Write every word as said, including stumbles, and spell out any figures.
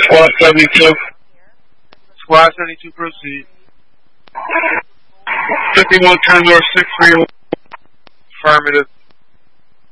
Squad seventy-two. Squad seventy-two, proceed. fifty-one ten North six three one. Affirmative.